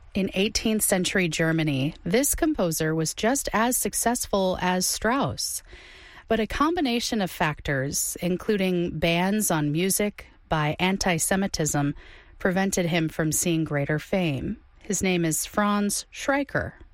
In 18th century Germany, this composer was just as successful as Strauss. But a combination of factors, including bans on music by anti-Semitism, prevented him from seeing greater fame. His name is Franz Schreiker.